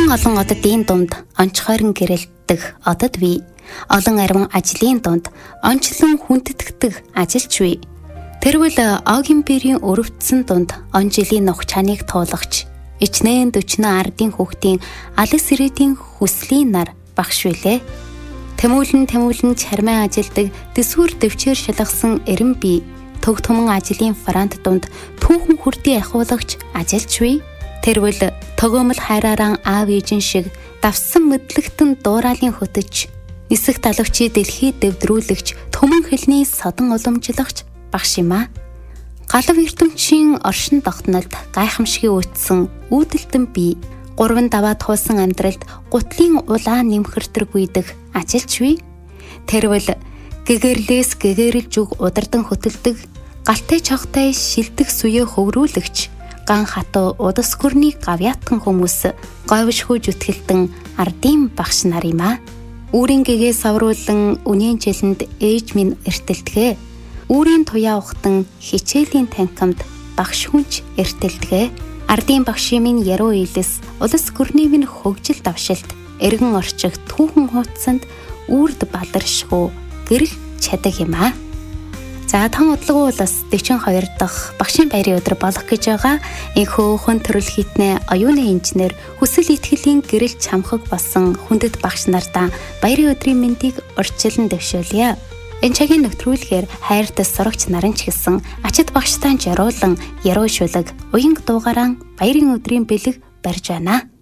Олон ододын дунд онцгойрон гэрэлтдэг одод бий. Олон арвин ажлын дунд онцлон хүндэтгдэг ажилч бий. Тэрвэл Огимперийн өрөвдсөн дунд он жилийн нух чаныг туулагч, ичнээн дөчнө ардын хүүхдийн алс ирээдийн хүслийн нар багш билээ. Тэмүүлэн чармай ажилдаг дэсвэр дэвчээр шалгасан эрен бий. Төг туман ажлын фронт дунд түүхэн хүрдий ахуулагч ажилч бий. Тэрвэл тогоомл хайраараа аав ээжин шиг давсан мэдлэгтэн дуурайлын хөтөж, нисэх талагчид дэлхийд дэвдрүүлэгч, төмөн хэлний содон уламжлагч багш юм а. Галав ертөнцийн оршин тогтнолд гайхамшигын үтсэн үүдэлтэн бий. 3 даваа туулсан амьдралд гутлын улаа нэмхэртэр гүйдэг ажилч бий. Тэрвэл гэгэрлээс гэгэрэлж үг удардан хөтөлдөг, галтай чогтой шилдэг суё хөврүүлэгч, ган хатуу удас гүрний гавьяатхан хүмүүс говьшгүй зүтгэлтэн ардын багш нар юм а. Үүрийн гэгээ савруулан үнийн жилэнд ээж минь эртэлдэгэ. Үүрийн туяа ухтан хичээлийн танхимд багш хүнч эртэлдэгэ. Ардын багшийн минь яруу илэс улас гүрний минь хөгжил давшилт эргэн орчих түүхэн хуудсанд үрд баларшгүй гэрэл чадах юм а. За том удалгүй улс 42 дахь багшийн баярын өдөр болох гэж байгаа. Энэхүү хүн төрөл хитнэ оюуны инженер хүсэл итгэлийн гэрэл чамхаг болсон хүндэт багш нартаа баярын өдрийн мэндийг урьдчилан дэвшүүлье. Энэ цагийн нөтрүүлгээр хайртай сурагч нарын ч гэсэн ачид багштай жаруулан яруу шүлэг уянг дуугаран баярын өдрийн бэлэг барьж байна.